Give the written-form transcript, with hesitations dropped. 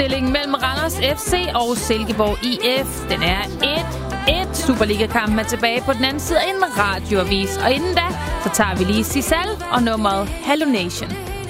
Stillingen mellem Randers FC og Silkeborg IF, den er 1-1. Superliga-kampen er tilbage på den anden side af en radioavis. Og inden da, så tager vi lige Sisal og nummeret Hallucination.